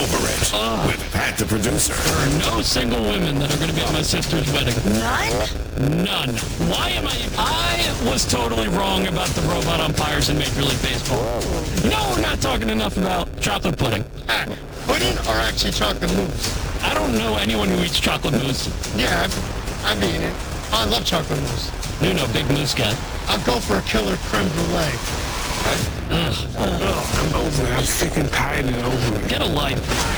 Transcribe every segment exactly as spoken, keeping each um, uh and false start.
over it Uh, with Pat the producer. There are no single women that are going to be at my sister's wedding. None? None. Why am I... I was totally wrong about the robot umpires in Major League Baseball. No, we're not talking enough about chocolate pudding. Ah, pudding or actually chocolate mousse? I don't know anyone who eats chocolate mousse. Yeah, I've, I've eaten it. I love chocolate mousse. You know, big mousse guy. I'll go for a killer creme brulee. Ugh. I'm over it. I'm sick and tired and over it. Get a life.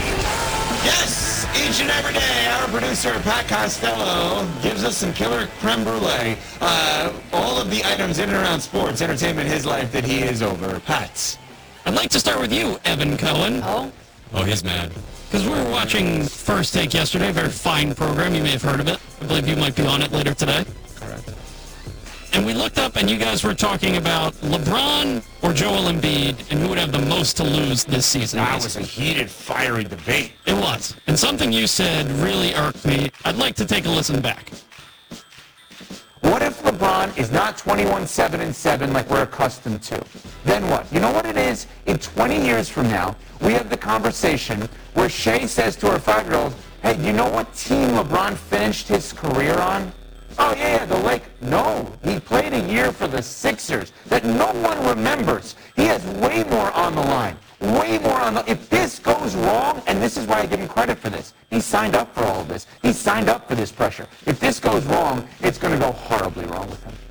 Yes, each and every day, our producer, Pat Costello, gives us some killer creme brulee. Uh, all of the items in and around sports, entertainment, his life that he is over. Pat's. I'd like to start with you, Evan Cohen. Oh? Oh, he's mad. Because we were watching First Take yesterday, a very fine program. You may have heard of it. I believe you might be on it later today. Correct. And we looked up, and you guys were talking about LeBron or Joel Embiid, and who would have the most to lose this season. That was a heated, fiery debate. It was. And something you said really irked me. I'd like to take a listen back. What if LeBron is not twenty-one seven and seven like we're accustomed to? Then what? You know what it is? In twenty years from now, we have the conversation where Shay says to her five-year-old, hey, you know what team LeBron finished his career on? Oh, yeah, yeah, the Lake. No, he played a year for the Sixers that no one remembers. He has way more on the line. Way more on the... If this goes wrong, and this is why I give him credit for this, he signed up for all of this. He signed up for this pressure. If this goes wrong, it's going to go horribly wrong with him.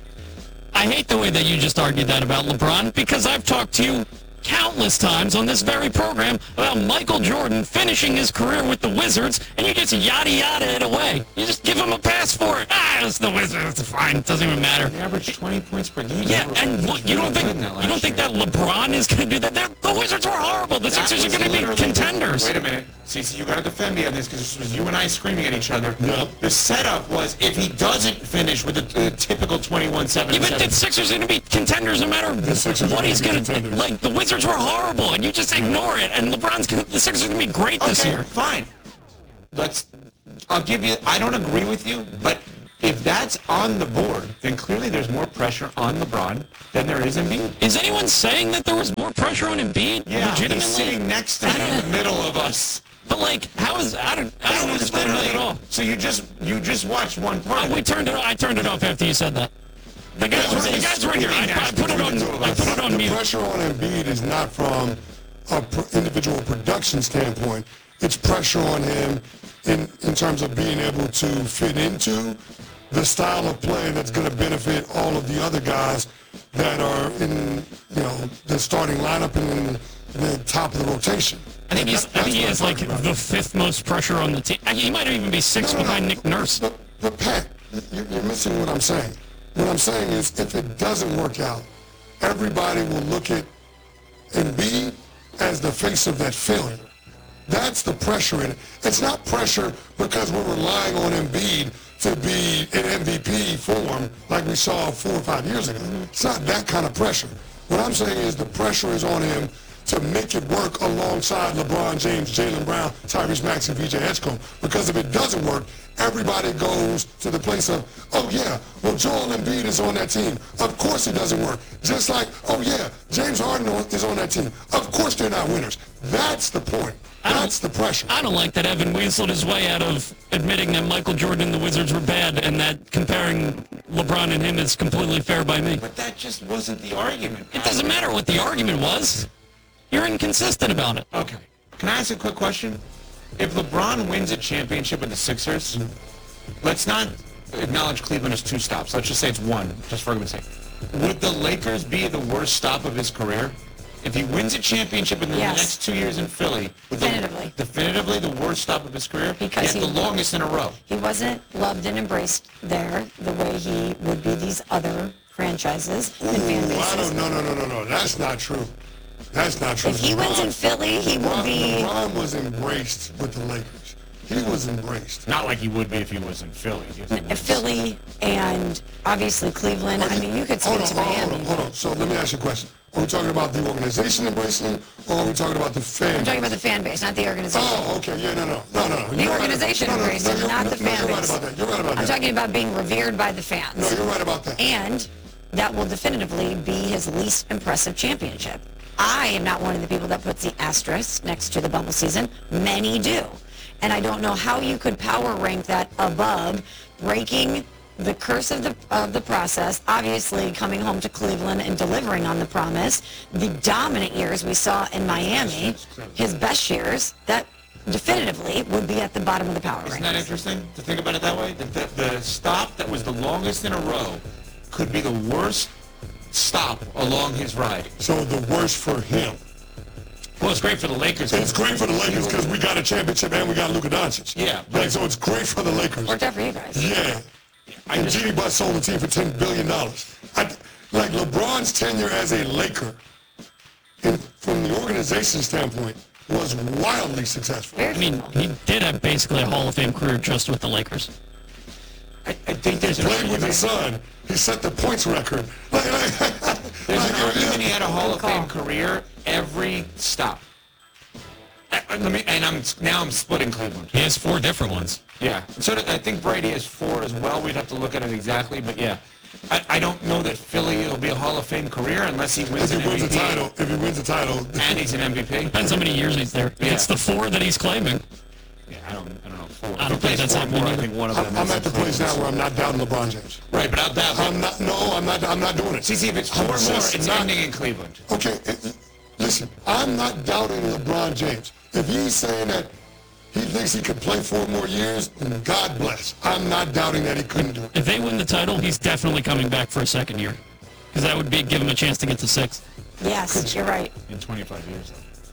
I hate the way that you just argued that about LeBron, because I've talked to you countless times on this very program about Michael Jordan finishing his career with the Wizards, and you just yada yada it away. You just give him a pass for it. Ah, it's the Wizards. It's fine. It doesn't even matter. He averaged twenty points per game. Yeah, and what, you don't think you don't think that LeBron is going to do that? They're, the Wizards were horrible. The That Sixers are was going to be literally- contenders. Wait a minute. Cece, you got to defend me on this because this was you and I screaming at each other. No. The setup was if he doesn't finish with a, a typical twenty-one seven. Yeah, but the Sixers are going to be contenders no matter what he's going to do. Like, the Wizards were horrible, and you just ignore it, and LeBron's gonna, the Sixers are going to be great this Okay, year. fine. Let's. I'll give you. I don't agree with you, but if that's on the board, then clearly there's more pressure on LeBron than there is Embiid. Is anyone saying that there was more pressure on Embiid? Yeah, legitimately? he's sitting next to me in the middle of us. But like, how is I don't I don't That was understand that at literally. all. So you just you just watched one part. Oh, we turned it. I turned it off after you said that. The guys, Yeah, the he's guys right here. I, I put it on. I put it on The mute. pressure on Embiid is not from a pr- individual production standpoint. It's pressure on him in, in terms of being able to fit into the style of play that's going to benefit all of the other guys that are in, you know, the starting lineup and in the top of the rotation. I think he's. I think he has like the fifth most pressure on the team. He might even be sixth No, no, behind no. Nick Nurse. But, but Pat, you're, you're missing what I'm saying. What I'm saying is if it doesn't work out, everybody will look at Embiid as the face of that failure. That's the pressure in it. It's not pressure because we're relying on Embiid to be in M V P form like we saw four or five years ago. It's not that kind of pressure. What I'm saying is the pressure is on him to make it work alongside LeBron James, Jaylen Brown, Tyrese Maxey, V J Edgecombe. Because if it doesn't work, everybody goes to the place of, oh yeah, well Joel Embiid is on that team. Of course it doesn't work. Just like, oh yeah, James Harden is on that team. Of course they're not winners. That's the point. That's the pressure. I don't like that Evan weaseled his way out of admitting that Michael Jordan and the Wizards were bad, and that comparing LeBron and him is completely fair by me. But that just wasn't the argument. It doesn't matter what the argument was. You're inconsistent about it. Okay. Can I ask a quick question? If LeBron wins a championship with the Sixers, let's not acknowledge Cleveland as two stops. Let's just say it's one, just for argument's sake. Would the Lakers be the worst stop of his career? If he wins a championship in the Yes. next two years in Philly, would the- Definitively. definitively the worst stop of his career? Because Yet he- the longest in a row. He wasn't loved and embraced there the way he would be these other franchises and fan Ooh, I bases. don't, no, no, no, no, no. That's not true. That's not true. If he wins in Philly, he will LeBron, be... LeBron was embraced with the Lakers. He was embraced. Not like he would be if he was in Philly. Philly and obviously Cleveland. I mean, you could Hold speak on, to hold on, Miami. hold on, hold on. So let me ask you a question. Are we talking about the organization embracing him, or are we talking about the fan? I'm talking about the fan base, not the organization. Oh, okay, yeah, no, no, no, no. The You're right. organization No, no, embraced no, him, you're- not the no, fan You're right base. about that. You're right about I'm that. talking about being revered by the fans. No, you're right about that. And that will definitively be his least impressive championship. I am not one of the people that puts the asterisk next to the bubble season. Many do. And I don't know how you could power rank that above breaking the curse of the of the process, obviously coming home to Cleveland and delivering on the promise, the dominant years we saw in Miami, his best years, that definitively would be at the bottom of the power Isn't that rankings. interesting to think about it that way? The, the, the stop that was the longest in a row could be the worst stop along his ride. So the worst for him. Well, it's great for the Lakers. It's great for the Lakers because we got a championship and we got Luka Doncic. Yeah, Right, but- so it's great for the Lakers. Worked out for you guys. Yeah. I And just- Jeannie Buss sold the team for ten billion dollars. I, like LeBron's tenure as a Laker, in, from the organization standpoint, was wildly successful. Very I mean, he did have basically a Hall of Fame career just with the Lakers. I, I think there's an Played with his argument. son. He set the points record. Like, like, There's like, an argument he had a Hall of Good call. Fame career every stop. Uh, Let me, and I'm now I'm splitting Cleveland. He has four different ones. Yeah. So I think Brady has four as well. We'd have to look at it exactly, but yeah. I, I don't know that Philly will be a Hall of Fame career unless he wins if an he wins M the V P. title, if he wins the title, And he's an M V P. Depends how many years he's there. If Yeah. it's the four that he's claiming. Yeah, I don't, I don't know. Four. I don't If he think plays that's four happening more, I either. think one of them I'm, I'm is at the place now Cleveland. where I'm not doubting LeBron James. Right, but I'll doubt I'm not. No, I'm not. I'm not doing it. See, see, if it's four I'm more, just it's not- ending in Cleveland. Okay, it- listen, I'm not doubting LeBron James. If he's saying that he thinks he could play four more years, then God bless. I'm not doubting that he couldn't do it. If they win the title, he's definitely coming back for a second year. Because that would be give him a chance to get to six. Yes, you're right. In twenty-five years.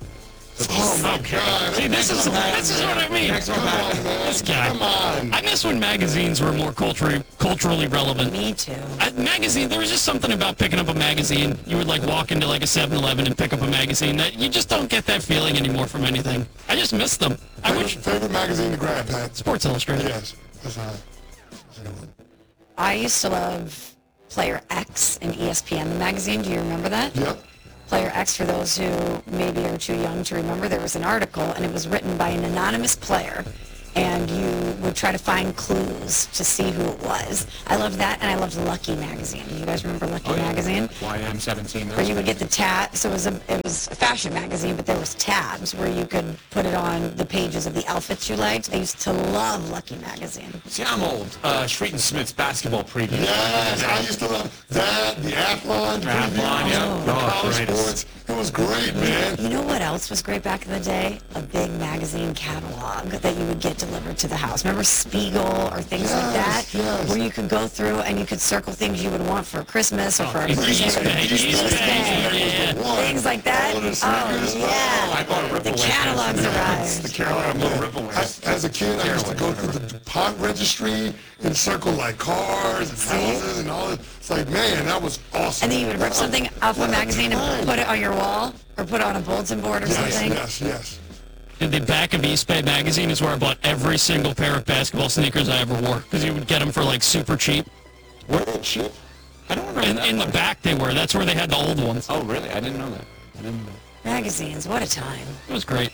Oh my God! See, this is this is what I mean. Next one Come back. on, man. This guy. Come on. I miss when magazines were more culturally culturally relevant. Me too. I, magazine, there was just something about picking up a magazine. You would like walk into like a seven eleven and pick up a magazine. That you just don't get that feeling anymore from anything. I just miss them. I Favorite, wish favorite magazine to grab, Pat? Sports Illustrated. Yes. That's all right. That's a good one. I used to love Player X in E S P N, the magazine. Do you remember that? Yep. Player X, for those who maybe are too young to remember, there was an article, and it was written by an anonymous player, and you would try to find clues to see who it was. I loved that, and I loved Lucky magazine. Do you guys remember Lucky Oh, yeah. magazine? Y M seventeen. Where you would get the tab, so it was a it was a fashion magazine, but there was tabs where you could put it on the pages of the outfits you liked. I used to love Lucky magazine. See, I'm old. Uh, Street and Smith's basketball preview. Yes, I used to love that. The Athlon. Athlon, yeah. The Oh, college greatest. sports. It was great, man. You know what else was great back in the day? A big magazine catalog that you would get delivered to the house. Remember Spiegel or things like that? Yes, yes. Where you could go through and you could circle things you would want for Christmas or for a East birthday. Bay, East East Bay, Bay. yeah. Things like that. All of the Oh, sneakers. yeah. I bought a Ripple The Wave. catalogs arrived. The Carolina Blue Ripple I, Waves. as a kid, I used to go through the pot registry and circle like cars and houses and all that. It's like, man, that was awesome. And then you would rip something off a magazine and put it on your wall or put it on a bulletin board or Yes, something. yes, yes. And the back of East Bay magazine is where I bought every single pair of basketball sneakers I ever wore. Because you would get them for like super cheap. Where did cheap? I don't remember In, that in the one. back they were. That's where they had the old ones. Oh, really? I didn't know that. I didn't know. Magazines, what a time. It was great.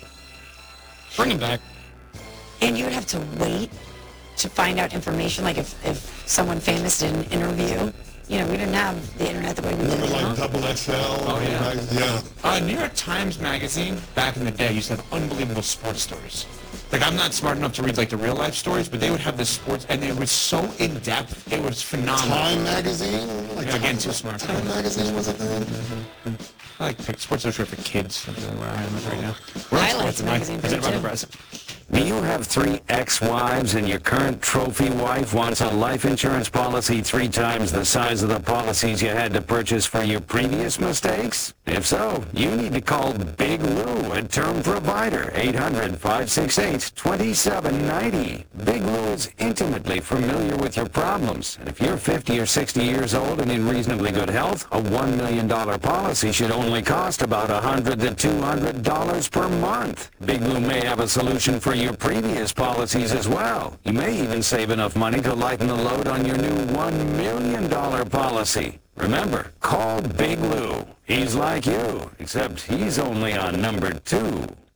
Bring them back. And you would have to wait to find out information, like if, if someone famous did an interview. You know, we didn't have the internet the way we do Remember now. like Double X L? Oh, yeah. Yeah. Uh, New York Times Magazine, back in the day, used to have unbelievable sports stories. Like, I'm not smart enough to read, like, the real-life stories, but they would have the sports, and they were so in-depth, it was phenomenal. Time Magazine? Like Yeah, again, too smart. Time Magazine was a thing? I like pick sports illustrated for kids. That's really where I am right now. We're on Highlights sports, am I? magazine Is for it about too. Nebraska? Do you have three ex-wives and your current trophy wife wants a life insurance policy three times the size of the policies you had to purchase for your previous mistakes? If so, you need to call Big Lou, a term provider, eight hundred, five six eight, two seven nine zero. Big Lou is intimately familiar with your problems. And if you're fifty or sixty years old and in reasonably good health, a one million dollars policy should only cost about one hundred to two hundred dollars per month. Big Lou may have a solution for your previous policies as well. You may even save enough money to lighten the load on your new one million dollars policy. Remember, call Big Lou. He's like you, except he's only on number two.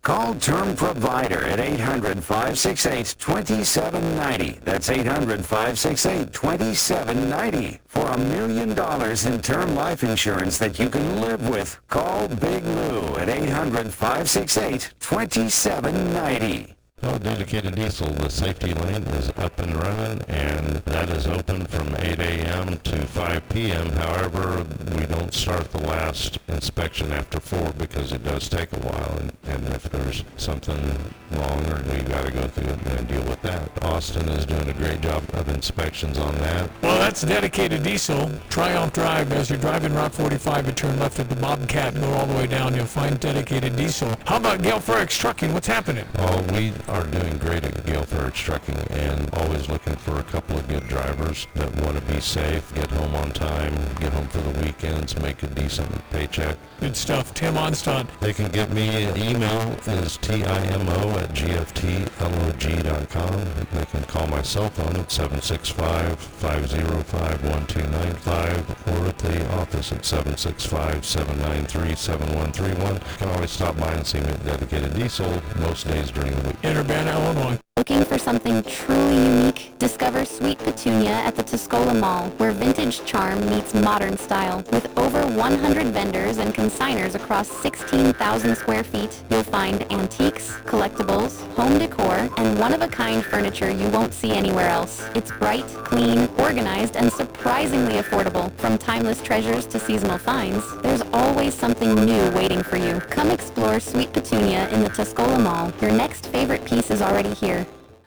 Call Term Provider at eight hundred, five six eight, two seven nine zero. That's eight hundred, five six eight, two seven nine zero. For a million dollars in term life insurance that you can live with, call Big Lou at eight hundred, five six eight, two seven nine zero. Oh, Dedicated Diesel, the safety lane is up and running, and that is open from eight a.m. to five p.m. However, we don't start the last inspection after four because it does take a while, and, and if there's something wrong or we got to go through it and deal with that. Austin is doing a great job of inspections on that. Well, that's Dedicated Diesel. Triumph Drive. As you're driving Route forty-five, you turn left at the Bobcat and go all the way down. You'll find Dedicated Diesel. How about Gale Ferrex Trucking? What's happening? Oh, we are doing great at Gale Ferrex Trucking and always looking for a couple of good drivers that want to be safe, get home on time, get home for the weekends, make a decent paycheck. Good stuff. Tim Onstad. They can get me an email is timo at g f t log dot com. They can call my cell phone at seven six five, five zero five, one two nine five or at the office at seven six five, seven nine three, seven one three one. You can always stop by and see me at Dedicated Diesel most days during the week. In Urbana, Illinois. Looking for something truly unique? Discover Sweet Petunia at the Tuscola Mall, where vintage charm meets modern style. With over one hundred vendors and consigners across sixteen thousand square feet, you'll find antiques, collectibles, home decor, and one-of-a-kind furniture you won't see anywhere else. It's bright, clean, organized, and surprisingly affordable. From timeless treasures to seasonal finds, there's always something new waiting for you. Come explore Sweet Petunia in the Tuscola Mall. Your next favorite piece is already here.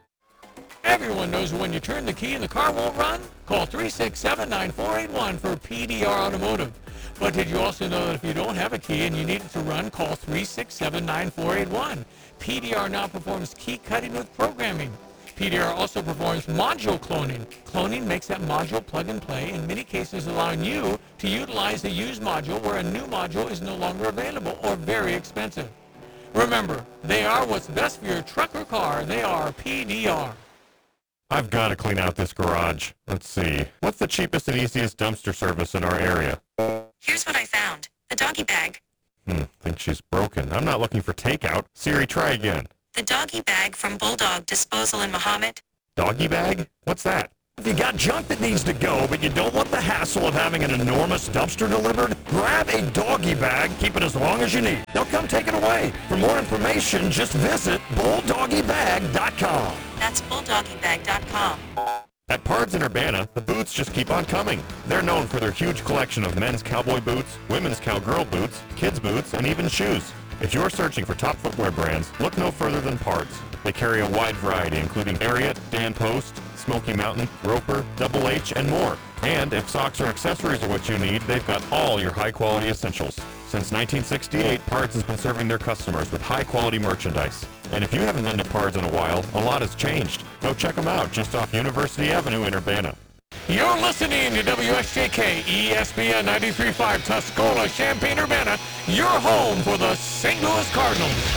Everyone knows when you turn the key and the car won't run? Call three six seven, nine four eight one for P D R Automotive. But did you also know that if you don't have a key and you need it to run, call three six seven, nine four eight one. P D R now performs key cutting with programming. P D R also performs module cloning. Cloning makes that module plug and play, in many cases allowing you to utilize a used module where a new module is no longer available or very expensive. Remember, they are what's best for your truck or car. They are P D R. I've got to clean out this garage. Let's see. What's the cheapest and easiest dumpster service in our area? Here's what I found. The doggy bag. Hmm, think she's broken. I'm not looking for takeout. Siri, try again. The doggy bag from Bulldog Disposal in Mahomet. Doggy bag? What's that? If you got junk that needs to go, but you don't want the hassle of having an enormous dumpster delivered, grab a doggy bag, keep it as long as you need. They'll come take it away. For more information, just visit bulldoggy bag dot com. That's bulldoggy bag dot com. At Pards in Urbana, the boots just keep on coming. They're known for their huge collection of men's cowboy boots, women's cowgirl boots, kids' boots, and even shoes. If you're searching for top footwear brands, look no further than Pards. They carry a wide variety, including Ariat, Dan Post, Smoky Mountain, Roper, Double H, and more. And if socks or accessories are what you need, they've got all your high-quality essentials. Since nineteen sixty-eight, Pards has been serving their customers with high-quality merchandise. And if you haven't been to Pards in a while, a lot has changed. Go check them out just off University Avenue in Urbana. You're listening to W S J K E S P N ninety-three point five Tuscola, Champaign, Urbana, your home for the Saint Louis Cardinals.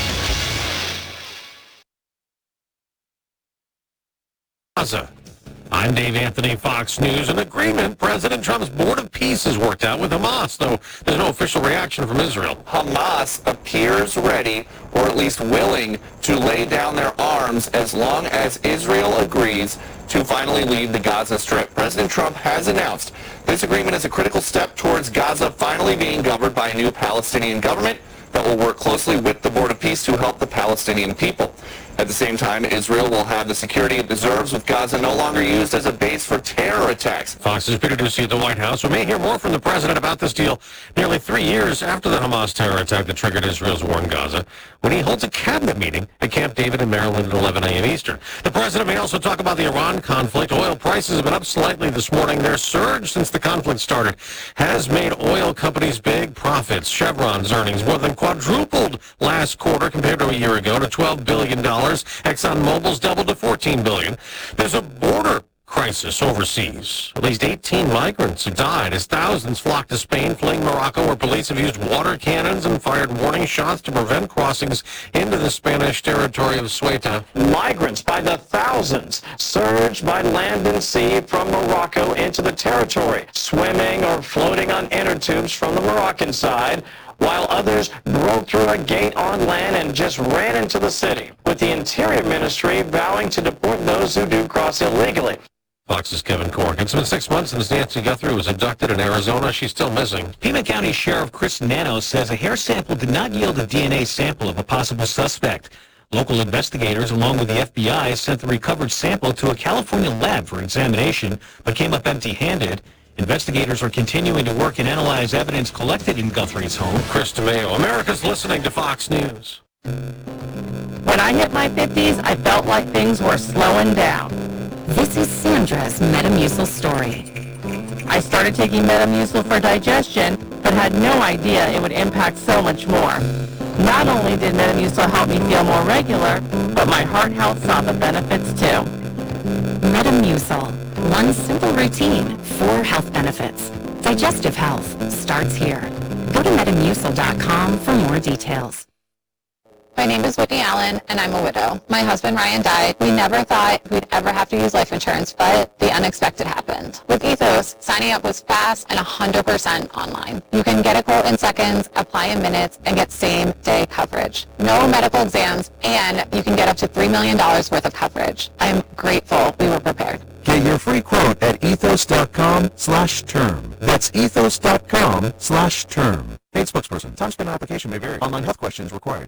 I'm Dave Anthony, Fox News. An agreement President Trump's Board of Peace has worked out with Hamas, though there's no official reaction from Israel. Hamas appears ready, or at least willing, to lay down their arms as long as Israel agrees to finally leave the Gaza Strip. President Trump has announced this agreement is a critical step towards Gaza finally being governed by a new Palestinian government that will work closely with the Board of Peace to help the Palestinian people. At the same time, Israel will have the security it deserves, with Gaza no longer used as a base for terror attacks. Fox's Peter Doocy at the White House. We may hear more from the president about this deal nearly three years after the Hamas terror attack that triggered Israel's war in Gaza, when he holds a cabinet meeting at Camp David in Maryland at eleven a.m. Eastern. The president may also talk about the Iran conflict. Oil prices have been up slightly this morning. Their surge since the conflict started has made oil companies big profits. Chevron's earnings more than quadrupled last quarter compared to a year ago to twelve billion dollars. ExxonMobil's doubled to fourteen billion dollars. There's a border crisis overseas. At least eighteen migrants have died as thousands flocked to Spain, fleeing Morocco, where police have used water cannons and fired warning shots to prevent crossings into the Spanish territory of Ceuta. Migrants by the thousands surged by land and sea from Morocco into the territory, swimming or floating on inner tubes from the Moroccan side, while others broke through a gate on land and just ran into the city, with the Interior Ministry vowing to deport those who do cross illegally. Fox's Kevin Cork. It's been six months since Nancy Guthrie was abducted in Arizona. She's still missing. Pima County Sheriff Chris Nano says a hair sample did not yield a D N A sample of a possible suspect. Local investigators, along with the F B I, sent the recovered sample to a California lab for examination, but came up empty-handed. Investigators are continuing to work and analyze evidence collected in Guthrie's home. Chris DeMeo, America's listening to Fox News. When I hit my fifties, I felt like things were slowing down. This is Sandra's Metamucil story. I started taking Metamucil for digestion, but had no idea it would impact so much more. Not only did Metamucil help me feel more regular, but my heart health saw the benefits too. Metamucil. One simple routine, four health benefits. Digestive health starts here. Go to metamucil dot com for more details. My name is Whitney Allen, and I'm a widow. My husband Ryan died. We never thought we'd ever have to use life insurance, but the unexpected happened. With Ethos, signing up was fast and one hundred percent online. You can get a quote in seconds, apply in minutes, and get same-day coverage. No medical exams, and you can get up to three million dollars worth of coverage. I'm grateful we were prepared. Get your free quote at ethos dot com slash term. That's ethos dot com slash term. Paid spokesperson. Time spent on application may vary. Online health questions required.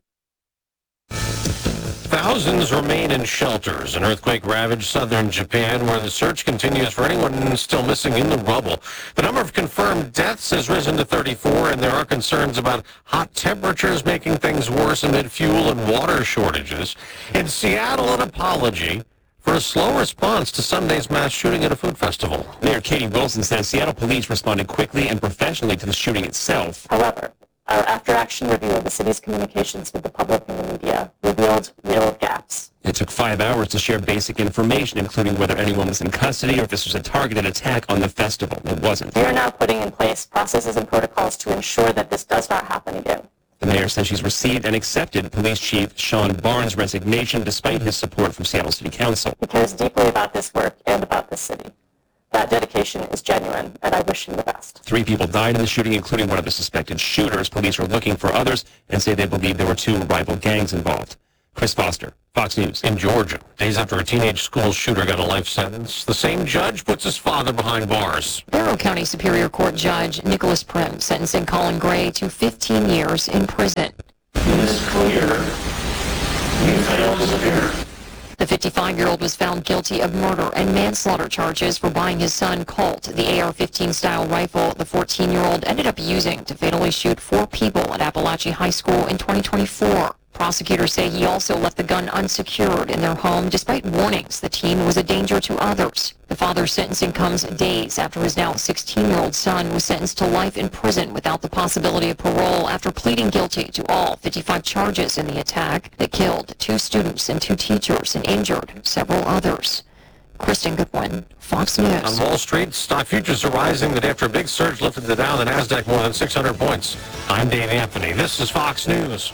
Thousands remain in shelters in earthquake-ravaged southern Japan, where the search continues for anyone still missing in the rubble. The number of confirmed deaths has risen to thirty-four, and there are concerns about hot temperatures making things worse amid fuel and water shortages. In Seattle, an apology for a slow response to Sunday's mass shooting at a food festival. Mayor Katie Wilson says Seattle police responded quickly and professionally to the shooting itself. However, our after-action review of the city's communications with the public and the media revealed real gaps. It took five hours to share basic information, including whether anyone was in custody or if this was a targeted attack on the festival. It wasn't. We are now putting in place processes and protocols to ensure that this does not happen again. The mayor says she's received and accepted Police Chief Sean Barnes' resignation despite his support from Seattle City Council. He cares deeply about this work and about this city. That dedication is genuine, and I wish him the best. Three people died in the shooting, including one of the suspected shooters. Police are looking for others and say they believe there were two rival gangs involved. Chris Foster, Fox News. In Georgia, days after a teenage school shooter got a life sentence, the same judge puts his father behind bars. Barrow County Superior Court Judge Nicholas Prim sentencing Colin Gray to fifteen years in prison. It is clear you failed as a parent. The fifty-five-year-old was found guilty of murder and manslaughter charges for buying his son Colt the A R fifteen style rifle the fourteen-year-old ended up using to fatally shoot four people at Appalachia High School in twenty twenty-four. Prosecutors say he also left the gun unsecured in their home despite warnings the teen was a danger to others. The father's sentencing comes days after his now sixteen-year-old son was sentenced to life in prison without the possibility of parole after pleading guilty to all fifty-five charges in the attack that killed two students and two teachers and injured several others. Kristen Goodwin, Fox News. On Wall Street, stock futures are rising that after a big surge lifted the Dow and the NASDAQ more than six hundred points. I'm Dave Anthony. This is Fox News.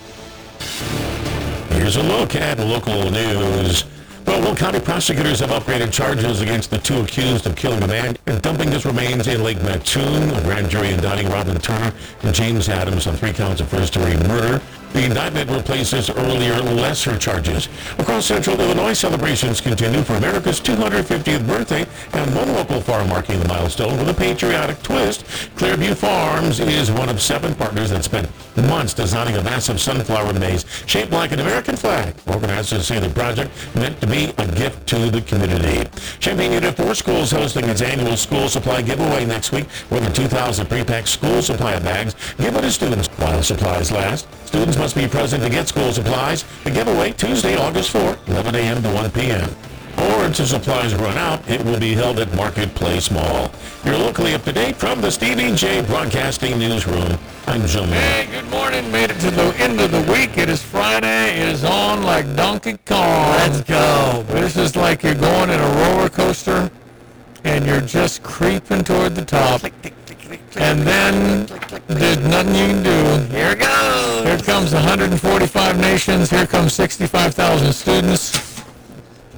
Here's a look at local news. Well, Will County prosecutors have upgraded charges against the two accused of killing a man and dumping his remains in Lake Mattoon. A grand jury indicting Robin Turner and James Adams on three counts of first-degree murder. The indictment replaces earlier lesser charges. Across central Illinois, celebrations continue for America's two hundred fiftieth birthday, and one local farm marking the milestone with a patriotic twist. Clearview Farms is one of seven partners that spent months designing a massive sunflower maze shaped like an American flag. Organizers say the project meant to be a gift to the community. Champaign Unit four Schools hosting its annual school supply giveaway next week. More than two thousand pre-packed school supply bags given to students while supplies last. Students must be present to get school supplies. The giveaway Tuesday, August fourth, eleven a.m. to one p.m. Or until supplies run out, it will be held at Marketplace Mall. You're locally up to date from the Stevie J Broadcasting Newsroom. I'm Joe Miller. Hey, good morning. Made it to the end of the week. It is Friday. It is on like Donkey Kong. Let's go. This is like you're going in a roller coaster and you're just creeping toward the top. And then there's nothing you can do. Here it goes. Here comes one hundred forty-five nations. Here comes sixty-five thousand students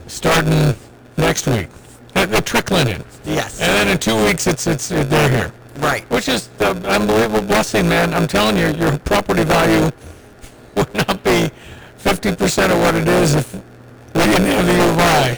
starting next week. They're trickling in. Yes. And then in two weeks, it's it's they're here. Right. Which is an unbelievable blessing, man. I'm telling you, your property value would not be fifty percent of what it is if we didn't have the U of I.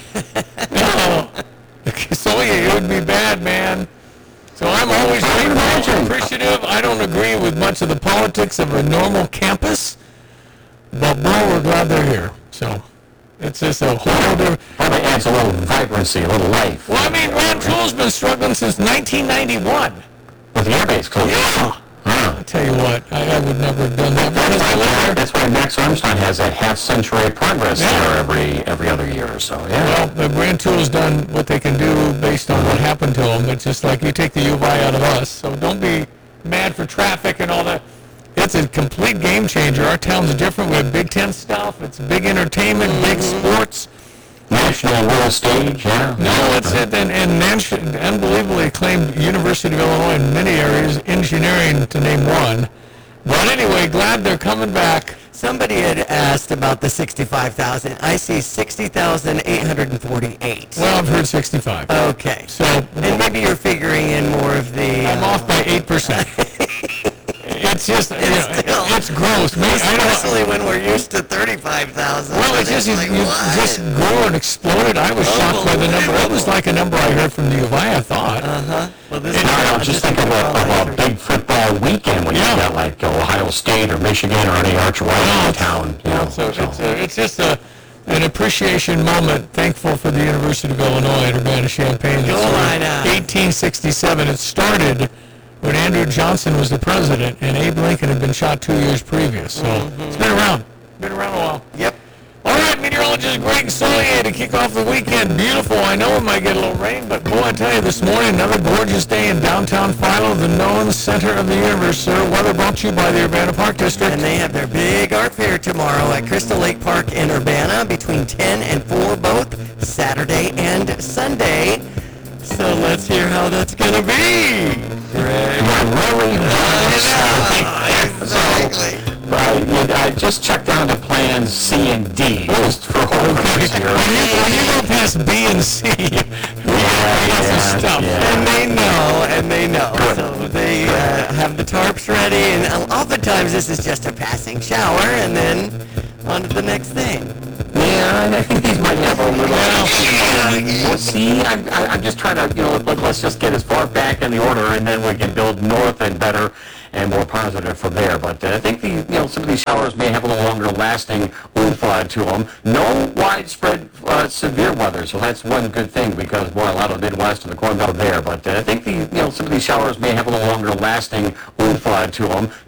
No. So yeah, it would be bad, man. So I'm always grateful, appreciative. I don't agree with much of the politics of a normal campus, but boy, we're glad they're here. So it's just a whole other... Probably adds a little vibrancy, a little life. Well, I mean, Ron Tool's been struggling since nineteen ninety-one. With the airbase closed. Yeah. I'll tell you what, I, I would never have done that because I live there. That's why Max Armstrong has that half-century progress Yeah. there every every other year or so. Yeah. Well, the Grand Tool's done what they can do based on what happened to them. It's just like you take the U of I out of us, so don't be mad for traffic and all that. It's a complete game changer. Our town's different. We have Big Ten stuff. It's big entertainment, big sports. National world stage, yeah. No, it's it, and, and nation, unbelievably acclaimed University of Illinois in many areas, engineering to name one. But anyway, glad they're coming back. Somebody had asked about the sixty-five thousand. I see sixty thousand eight hundred forty-eight. Well, I've heard sixty-five. Okay. So, and maybe you're figuring in more of the... I'm uh, off by eight percent. It's just, you know, still, it's gross. Man, I don't- especially when we're used to thirty-five thousand. Well, it's just, you, like, you what? just grew and exploded. I was shocked by the number. That was like a number I heard from the U of I, I thought. Uh-huh. Well, this And I don't just think of a, of a big football weekend when Yeah. you've got like Ohio State or Michigan or any arch rival in town. You know, So it's, a, it's just a, an appreciation moment. Thankful for the University of Illinois at Urbana-Champaign. Go Illini. eighteen sixty-seven. It started when Andrew Johnson was the president, and Abe Lincoln had been shot two years previous. So it's been around. Been around a while. Yep. All right, meteorologist Greg Solier to kick off the weekend. Beautiful. I know it might get a little rain, but boy, I tell you, this morning, another gorgeous day in downtown Philo, the known center of the universe, sir. Weather brought to you by the Urbana Park District. And they have their big art fair tomorrow at Crystal Lake Park in Urbana between ten and four both Saturday and Sunday. So let's hear how that's going to be. Greg. really Exactly. Right, yeah, I just checked down to plans C and D just for homework here. When you go past B and C, yeah, stuff. And they know, and they know. So they uh, have the tarps ready, and oftentimes this is just a passing shower, and then on to the next thing. Yeah, I think these might have a little... Well, see, I'm, I'm just trying to, you know, let, let's just get as far back in the order, and then we can build north and better and more positive from there. But uh, I think the, you know, some of these showers may have a little longer lasting oomph uh, to them. No widespread uh, severe weather, so that's one good thing because, boy, a lot of the Midwest and the Corn Belt there. But uh, I think the, you know, some of these showers may have a little longer lasting oomph uh, to them.